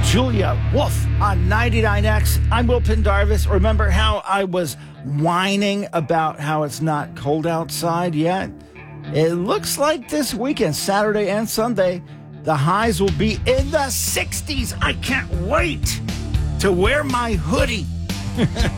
Julia Wolf on 99X. I'm Will Pendarvis. Remember how I was whining about how it's not cold outside yet? It looks like this weekend, Saturday and Sunday, the highs will be in the 60s. I can't wait to wear my hoodie.